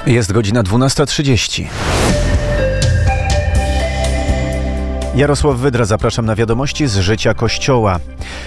Jest godzina 12:30. Jarosław Wydra, zapraszam na wiadomości z życia Kościoła.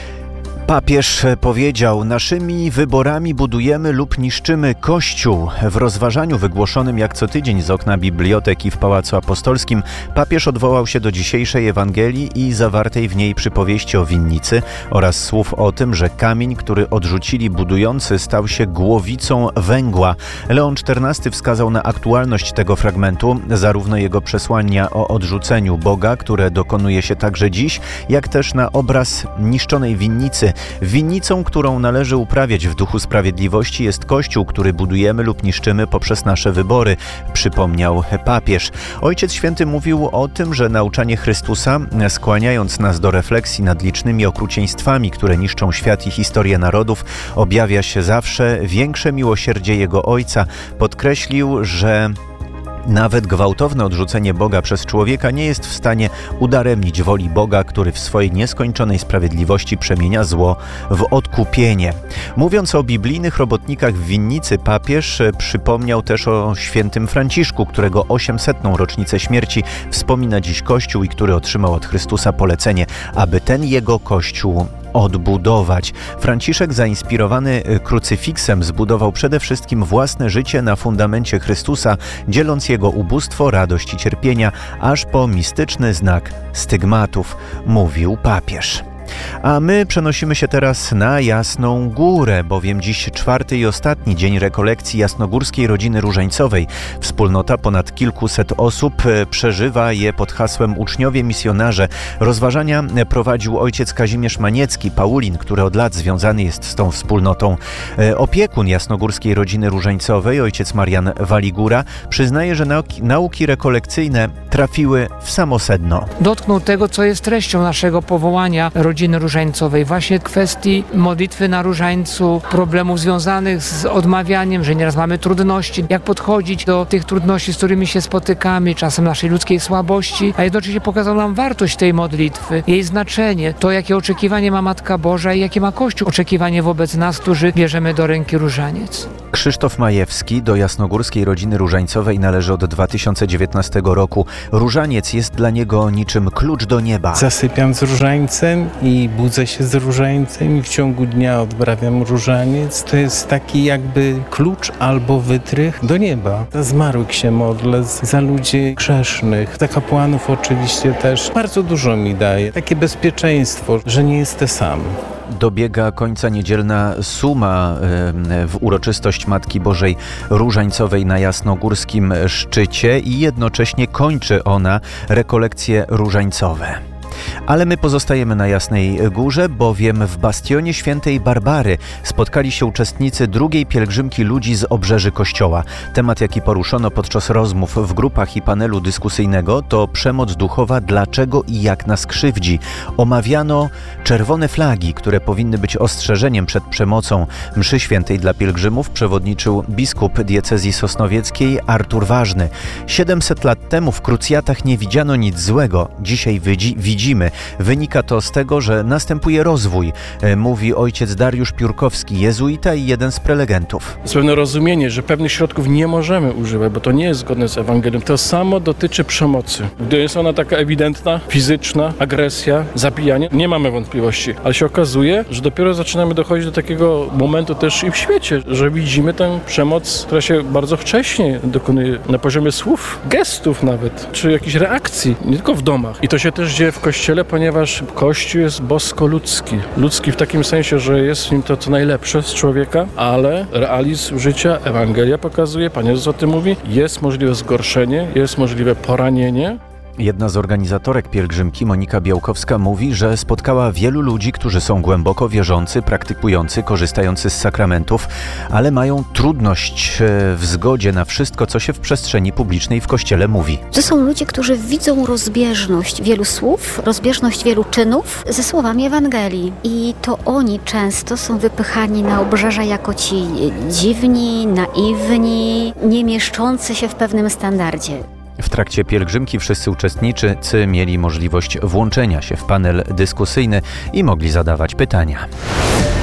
Papież powiedział: naszymi wyborami budujemy lub niszczymy Kościół. W rozważaniu wygłoszonym jak co tydzień z okna biblioteki w Pałacu Apostolskim papież odwołał się do dzisiejszej Ewangelii i zawartej w niej przypowieści o winnicy oraz słów o tym, że kamień, który odrzucili budujący, stał się głowicą węgła. Leon XIV wskazał na aktualność tego fragmentu, zarówno jego przesłania o odrzuceniu Boga, które dokonuje się także dziś, jak też na obraz niszczonej winnicy. Winnicą, którą należy uprawiać w duchu sprawiedliwości, jest Kościół, który budujemy lub niszczymy poprzez nasze wybory, przypomniał papież. Ojciec Święty mówił o tym, że nauczanie Chrystusa, skłaniając nas do refleksji nad licznymi okrucieństwami, które niszczą świat i historię narodów, objawia się zawsze większe miłosierdzie Jego Ojca. Podkreślił, że nawet gwałtowne odrzucenie Boga przez człowieka nie jest w stanie udaremnić woli Boga, który w swojej nieskończonej sprawiedliwości przemienia zło w odkupienie. Mówiąc o biblijnych robotnikach w winnicy, papież przypomniał też o świętym Franciszku, którego 800. rocznicę śmierci wspomina dziś Kościół i który otrzymał od Chrystusa polecenie, aby ten jego Kościół odbudować. Franciszek, zainspirowany krucyfiksem, zbudował przede wszystkim własne życie na fundamencie Chrystusa, dzieląc jego ubóstwo, radość i cierpienia, aż po mistyczny znak stygmatów, mówił papież. A my przenosimy się teraz na Jasną Górę, bowiem dziś 4. i ostatni dzień rekolekcji jasnogórskiej rodziny różańcowej. Wspólnota ponad kilkuset osób przeżywa je pod hasłem Uczniowie Misjonarze. Rozważania prowadził ojciec Kazimierz Maniecki, Paulin, który od lat związany jest z tą wspólnotą. Opiekun jasnogórskiej rodziny różańcowej, ojciec Marian Waligura, przyznaje, że nauki rekolekcyjne trafiły w samo sedno. Dotknął tego, co jest treścią naszego powołania rodziny różańcowej, właśnie kwestii modlitwy na różańcu, problemów związanych z odmawianiem, że nieraz mamy trudności, jak podchodzić do tych trudności, z którymi się spotykamy, czasem naszej ludzkiej słabości, a jednocześnie pokazał nam wartość tej modlitwy, jej znaczenie, to jakie oczekiwanie ma Matka Boża i jakie ma Kościół oczekiwanie wobec nas, którzy bierzemy do ręki różaniec. Krzysztof Majewski do jasnogórskiej rodziny różańcowej należy od 2019 roku. Różaniec jest dla niego niczym klucz do nieba. Zasypiam z różańcem i budzę się z różańcem i w ciągu dnia odprawiam różaniec. To jest taki jakby klucz albo wytrych do nieba. Za zmarłych się modlę, za ludzi grzesznych, za kapłanów oczywiście też. Bardzo dużo mi daje. Takie bezpieczeństwo, że nie jestem sam. Dobiega końca niedzielna suma w uroczystość Matki Bożej Różańcowej na jasnogórskim szczycie i jednocześnie kończy ona rekolekcje różańcowe. Ale my pozostajemy na Jasnej Górze, bowiem w bastionie Świętej Barbary spotkali się uczestnicy drugiej pielgrzymki ludzi z obrzeży Kościoła. Temat, jaki poruszono podczas rozmów w grupach i panelu dyskusyjnego, to przemoc duchowa, dlaczego i jak nas krzywdzi. Omawiano czerwone flagi, które powinny być ostrzeżeniem przed przemocą. Mszy świętej dla pielgrzymów przewodniczył biskup diecezji sosnowieckiej Artur Ważny. 700 lat temu w krucjatach nie widziano nic złego. Dzisiaj widzimy. Wynika to z tego, że następuje rozwój, mówi ojciec Dariusz Piórkowski, jezuita i jeden z prelegentów. Jest pewne rozumienie, że pewnych środków nie możemy używać, bo to nie jest zgodne z Ewangelią. To samo dotyczy przemocy. Gdy jest ona taka ewidentna, fizyczna, agresja, zabijanie, nie mamy wątpliwości. Ale się okazuje, że dopiero zaczynamy dochodzić do takiego momentu też i w świecie, że widzimy tę przemoc, która się bardzo wcześnie dokonuje na poziomie słów, gestów nawet, czy jakichś reakcji, nie tylko w domach. I to się też dzieje w Kościele, ponieważ Kościół jest bosko-ludzki. Ludzki w takim sensie, że jest w nim to, co najlepsze z człowieka, ale realizm życia, Ewangelia pokazuje, Pan Jezus o tym mówi, jest możliwe zgorszenie, jest możliwe poranienie. Jedna z organizatorek pielgrzymki, Monika Białkowska, mówi, że spotkała wielu ludzi, którzy są głęboko wierzący, praktykujący, korzystający z sakramentów, ale mają trudność w zgodzie na wszystko, co się w przestrzeni publicznej w Kościele mówi. To są ludzie, którzy widzą rozbieżność wielu słów, rozbieżność wielu czynów ze słowami Ewangelii. I to oni często są wypychani na obrzeża jako ci dziwni, naiwni, nie mieszczący się w pewnym standardzie. W trakcie pielgrzymki wszyscy uczestnicy mieli możliwość włączenia się w panel dyskusyjny i mogli zadawać pytania.